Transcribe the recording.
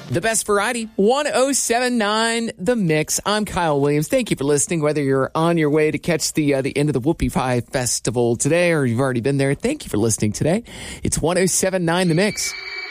The best variety, 107.9 The Mix. I'm Kyle Williams. Thank you for listening. Whether you're on your way to catch the end of the Whoopie Pie Festival today or you've already been there, thank you for listening today. It's 107.9 The Mix.